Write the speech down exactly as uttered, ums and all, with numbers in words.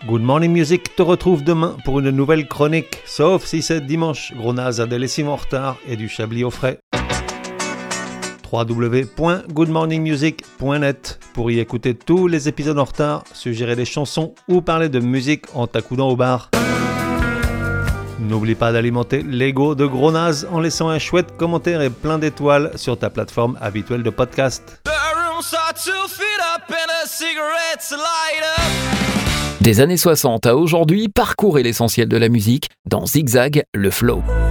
Good Morning Music te retrouve demain pour une nouvelle chronique, sauf si c'est dimanche. Gros naze a des lessives en retard et du chablis au frais. w w w point good morning music point net pour y écouter tous les épisodes en retard, suggérer des chansons ou parler de musique en t'accoudant au bar. N'oublie pas d'alimenter l'ego de Gros naze en laissant un chouette commentaire et plein d'étoiles sur ta plateforme habituelle de podcast. Des années soixante à aujourd'hui, parcourez l'essentiel de la musique dans Zigzag, le flow.